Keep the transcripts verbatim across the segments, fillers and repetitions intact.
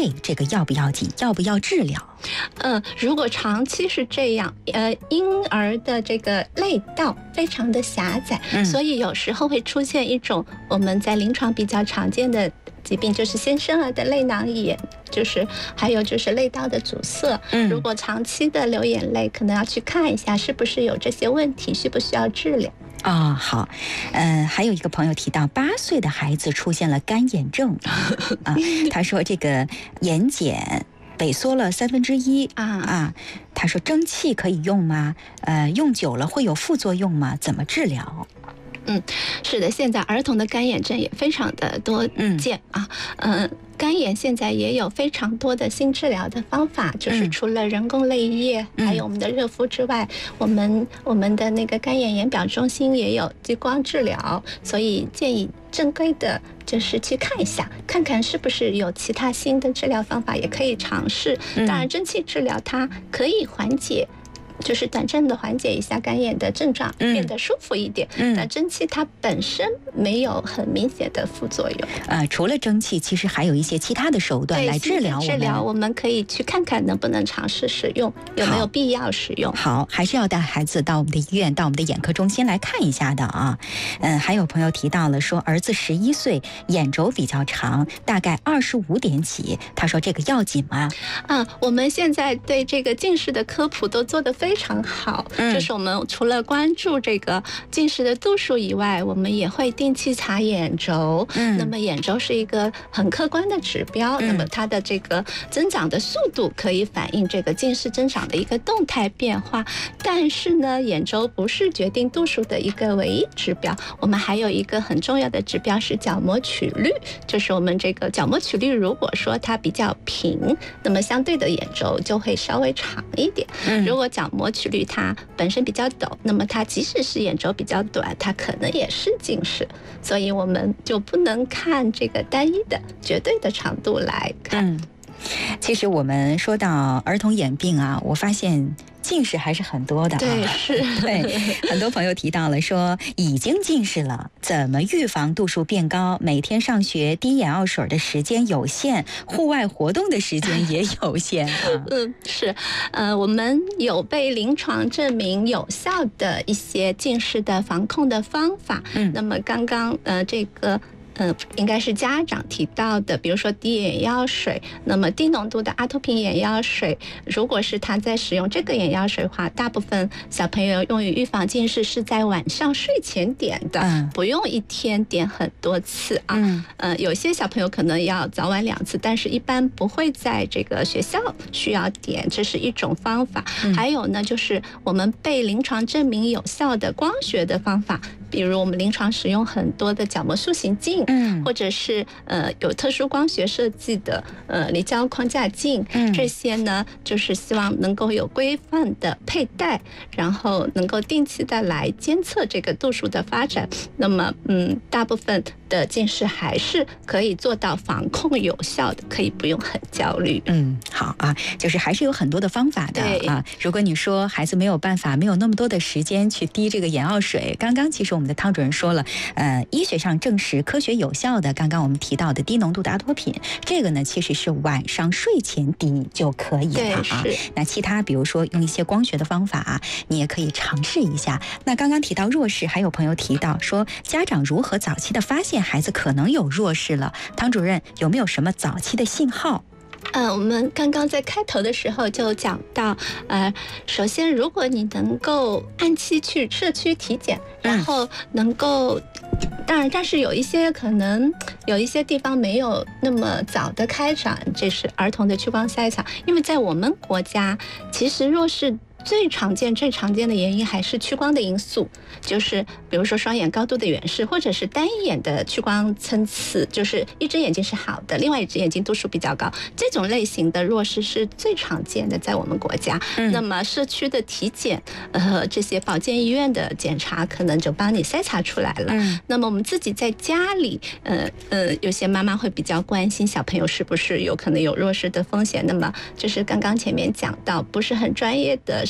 泪，这个要不要紧？要不要治疗？ 呃，如果长期是这样，呃，婴儿的这个泪道非常的狭窄，嗯、所以有时候会出现一种我们在临床比较常见的疾病，就是新生儿的泪囊炎，就是还有就是泪道的阻塞。嗯，如果长期的流眼泪，可能要去看一下是不是有这些问题，需不需要治疗。 啊、哦，好，嗯，还有一个朋友提到，八岁的孩子出现了干眼症啊，他说这个眼睑萎缩了三分之一啊啊，他说蒸汽可以用吗？呃，用久了会有副作用吗？怎么治疗？ 嗯，是的，现在儿童的干眼症也非常的多见、嗯、啊，嗯。干眼现在也有非常多的新治疗的方法，就是除了人工泪液、嗯、还有我们的热敷之外，我们我们的那个干眼眼表中心也有激光治疗，所以建议正规的就是去看一下，看看是不是有其他新的治疗方法也可以尝试。当然，蒸汽治疗它可以缓解。就是短暂的缓解一下干眼的症状，嗯、变得舒服一点。嗯，但蒸汽它本身没有很明显的副作用。 呃，除了蒸汽，其实还有一些其他的手段来治疗我们。 治疗我们可以去看看能不能尝试使用，有没有必要使用。 好，还是要带孩子到我们的医院，到我们的眼科中心来看一下的啊。嗯，还有朋友提到了说，儿子十一岁，眼轴比较长，大概二十五点几。他说这个要紧吗？ 啊，我们现在对这个近视的科普都做得非常非常好，就是我们除了关注这个近视的度数以外，我们也会定期查眼轴。嗯，那么眼轴是一个很客观的指标，嗯、那么它的这个增长的速度可以反映这个近视增长的一个动态变化。但是呢，眼轴不是决定度数的一个唯一指标，我们还有一个很重要的指标是角膜曲率，就是我们这个角膜曲率如果说它比较平，那么相对的眼轴就会稍微长一点。嗯、如果角膜曲率它本身比较陡，那么它即使是眼轴比较短，它可能也是近视，所以我们就不能看这个单一的绝对的长度来看。 嗯，其实我们说到儿童眼病啊，我发现近视还是很多的啊。 对，是。 对，很多朋友提到了说已经近视了，怎么预防度数变高？每天上学滴眼药水的时间有限，户外活动的时间也有限啊。 嗯，是，呃，我们有被临床证明有效的一些近视的防控的方法。嗯，那么刚刚呃这个。嗯，应该是家长提到的，比如说滴眼药水，那么低浓度的阿托品眼药水，如果是他在使用这个眼药水的话，大部分小朋友用于预防近视是在晚上睡前点的，嗯、不用一天点很多次啊。嗯，呃，有些小朋友可能要早晚两次，但是一般不会在这个学校需要点，这是一种方法。嗯、还有呢，就是我们被临床证明有效的光学的方法。比如我们临床使用很多的角膜塑形镜，嗯，或者是呃有特殊光学设计的呃离焦框架镜，嗯，这些呢就是希望能够有规范的佩戴，然后能够定期的来监测这个度数的发展。那么嗯，大部分的近视还是可以做到防控有效的，可以不用很焦虑。 嗯，好啊，就是还是有很多的方法的啊。如果你说孩子没有办法，没有那么多的时间去滴这个眼药水，刚刚其实我们的汤主任说了，呃，医学上证实科学有效的，刚刚我们提到的低浓度的阿托品，这个呢其实是晚上睡前滴就可以了啊。那其他比如说用一些光学的方法啊，你也可以尝试一下。那刚刚提到弱视，还有朋友提到说家长如何早期的发现孩子可能有弱视了，汤主任有没有什么早期的信号？ 呃，我们刚刚在开头的时候就讲到，呃，首先如果你能够按期去社区体检，然后能够，当然，但是有一些可能有一些地方没有那么早的开展，这是儿童的屈光筛查，因为在我们国家，其实弱视最常见、最常见的原因还是屈光的因素，就是比如说双眼高度的远视，或者是单一眼的屈光参差，就是一只眼睛是好的，另外一只眼睛度数比较高，这种类型的弱视是最常见的，在我们国家。嗯、那么社区的体检，呃，这些保健医院的检查，可能就帮你筛查出来了。嗯、那么我们自己在家里，呃呃，有些妈妈会比较关心小朋友是不是有可能有弱视的风险。那么就是刚刚前面讲到，不是很专业的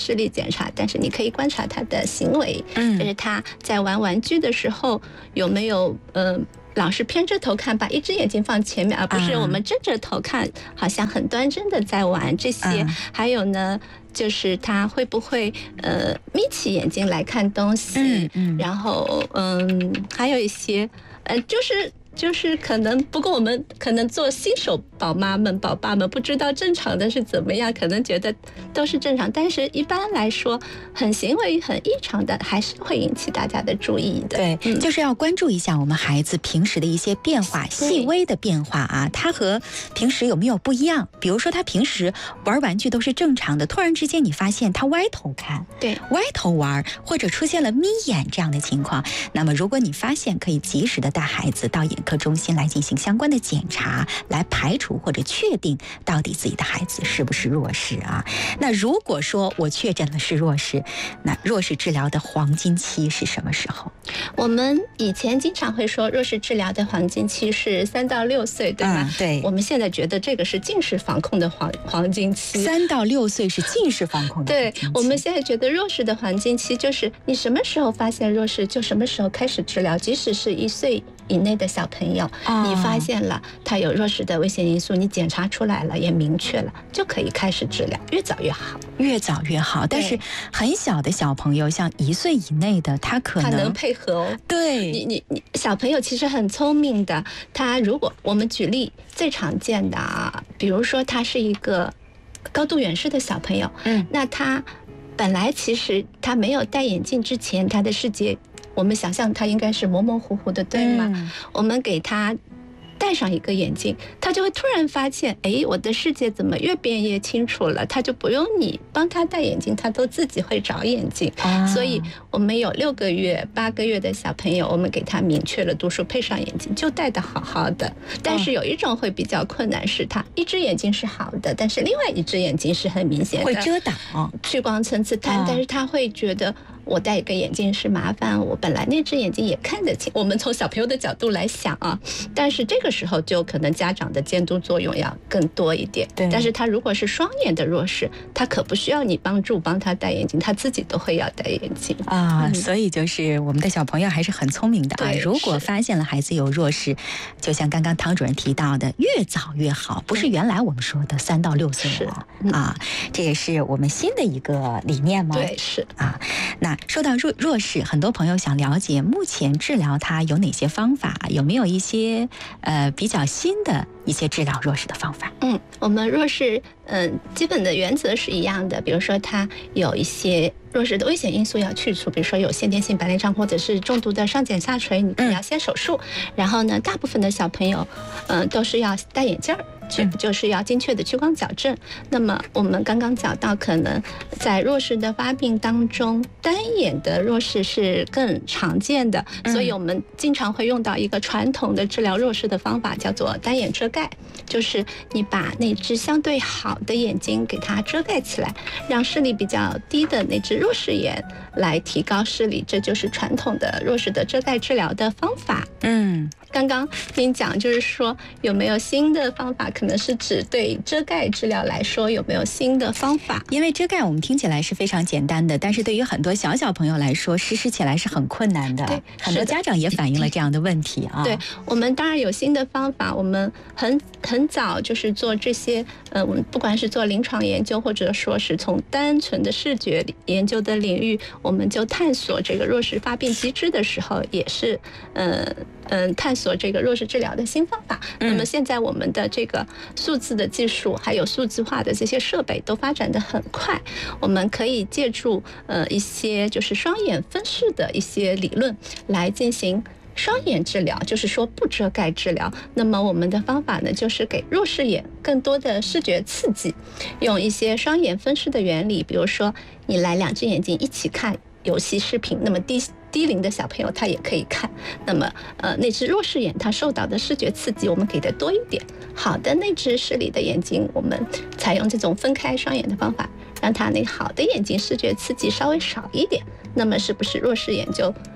视力检查，但是你可以观察他的行为，嗯，就是他在玩玩具的时候有没有呃。老是偏着头看，把一只眼睛放前面，而不是我们正着头看，好像很端正的在玩这些。嗯、还有呢，就是他会不会呃眯起眼睛来看东西，嗯嗯、然后嗯，还有一些呃，就是就是可能，不过我们可能做新手宝妈们、宝爸们不知道正常的是怎么样，可能觉得都是正常，但是一般来说，很行为很异常的，还是会引起大家的注意的。 对，嗯、就是要关注一下我们孩子平时的一些变化，细微的变化啊，他和平时有没有不一样？比如说他平时玩玩具都是正常的，突然之间你发现他歪头看， 对， 歪头玩，或者出现了眯眼这样的情况，那么如果你发现，可以及时的带孩子到眼科中心来进行相关的检查，来排除或者确定到底自己的孩子是不是弱视啊。那如果说我确诊了是弱视，那弱视治疗的黄金期是什么时候？ 我们以前经常会说弱视治疗的黄金期是三到六岁，对吗？ 嗯、对。 我们现在觉得这个是近视防控的黄黄金期。 三到六岁是近视防控的黄金期。 对，我们现在觉得弱视的黄金期就是你什么时候发现弱视，就什么时候开始治疗，即使是一岁以内的小朋友，哦、你发现了他有弱视的危险因素，你检查出来了，也明确了，就可以开始治疗，越早越好， 越早越好。但是很小的小朋友，像一岁以内的，他可能他能配合哦。 对， 你你你，小朋友其实很聪明的。他如果我们举例最常见的啊，比如说他是一个高度远视的小朋友，嗯，那他本来其实他没有戴眼镜之前，他的视觉，我们想象他应该是模模糊糊的，对吗？嗯、我们给他戴上一个眼镜，他就会突然发现，哎，我的世界怎么越变越清楚了？他就不用你帮他戴眼镜，他都自己会找眼镜。啊、所以我们有六个月、八个月的小朋友，我们给他明确了度数，配上眼镜就戴得好好的。但是有一种会比较困难，是他一只眼睛是好的，但是另外一只眼睛是很明显的会遮挡， 聚光层次淡，啊、但是他会觉得，我戴一个眼镜是麻烦，我本来那只眼睛也看得清。我们从小朋友的角度来想啊，但是这个时候就可能家长的监督作用要更多一点。 对。 但是他如果是双眼的弱视，他可不需要你帮助帮他戴眼镜，他自己都会要戴眼镜啊。嗯、所以就是我们的小朋友还是很聪明的啊。如果发现了孩子有弱视，就像刚刚汤主任提到的，越早越好，不是原来我们说的三到六岁了、嗯、啊。这也是我们新的一个理念吗？ 对，是啊。那说到弱弱视，很多朋友想了解目前治疗它有哪些方法，有没有一些呃比较新的一些治疗弱视的方法？ 嗯，我们弱视嗯、呃、基本的原则是一样的，比如说它有一些弱视的危险因素要去除，比如说有先天性白内障或者是重度的上睑下垂，你可能要先手术。嗯、然后呢，大部分的小朋友嗯、呃、都是要戴眼镜儿。嗯、就是要精确的屈光矫正。那么我们刚刚讲到，可能在弱视的发病当中，单眼的弱视是更常见的，嗯、所以我们经常会用到一个传统的治疗弱视的方法，叫做单眼遮盖，就是你把那只相对好的眼睛给它遮盖起来，让视力比较低的那只弱视眼来提高视力，这就是传统的弱视的遮盖治疗的方法。嗯。刚刚您讲就是说有没有新的方法，可能是指对遮盖治疗来说有没有新的方法？ 因为遮盖我们听起来是非常简单的，但是对于很多小小朋友来说实施起来是很困难的。 对， 很多家长也反映了这样的问题啊。 对，我们当然有新的方法，我们很很早就是做这些呃，我们不管是做临床研究，或者说是从单纯的视觉研究的领域，我们就探索这个弱视发病机制的时候，也是呃嗯探索这个弱视治疗的新方法。嗯、那么现在我们的这个数字的技术还有数字化的这些设备都发展得很快，我们可以借助呃一些就是双眼分视的一些理论来进行双眼治疗，就是说不遮盖治疗。那么我们的方法呢，就是给弱视眼更多的视觉刺激，用一些双眼分视的原理，比如说你来两只眼睛一起看游戏视频，那么低低龄的小朋友他也可以看，那么呃那只弱视眼他受到的视觉刺激我们给的多一点，好的那只视力的眼睛我们采用这种分开双眼的方法，让他那好的眼睛视觉刺激稍微少一点，那么是不是弱视眼就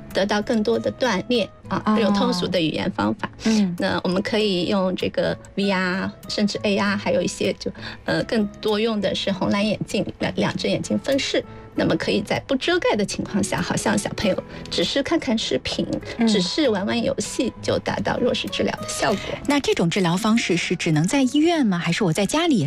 得到更多的锻炼啊， 哦、 有通俗的语言方法。 嗯， 那我们可以用这个 V R， 甚至 A R， 还有一些就呃更多用的是红蓝眼镜，两两只眼睛分视。那么可以在不遮盖的情况下，好像小朋友只是看看视频，嗯、只是玩玩游戏，就达到弱视治疗的效果。 那这种治疗方式是只能在医院吗？还是我在家里也